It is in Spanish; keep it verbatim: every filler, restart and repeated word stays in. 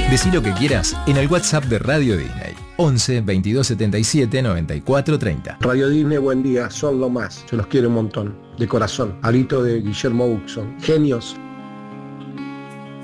Decí lo que quieras en el WhatsApp de Radio Disney. once veintidós setenta y siete noventa y cuatro treinta. Radio Disney, buen día, son lo más. Se los quiero un montón. De corazón. Alito de Guillermo Buxon. Genios.